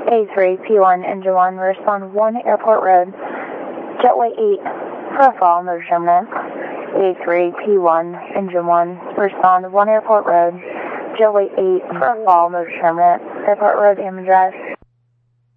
A3P1 Engine 1, respond 1 Airport Road. Jetway 8 for a fall, no determinant. A3P1 Engine 1, respond 1 Airport Road. Jetway 8 for a fall, no determinant. Airport Road, Amon Drive.